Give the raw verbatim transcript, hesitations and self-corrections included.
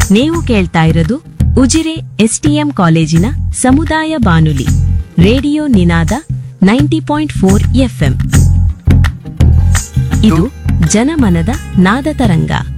ನೀವು ಕೇಳ್ತಾ ಇರೋದು ಉಜಿರೆ ಎಸ್ಟಿಎಂ ಕಾಲೇಜಿನ ಸಮುದಾಯ ಬಾನುಲಿ ರೇಡಿಯೋ ನಿನಾದ ನೈಂಟಿ ಪಾಯಿಂಟ್ ಫೋರ್ ಎಫ್ಎಂ. ಇದು ಜನಮನದ ನಾದ ತರಂಗ.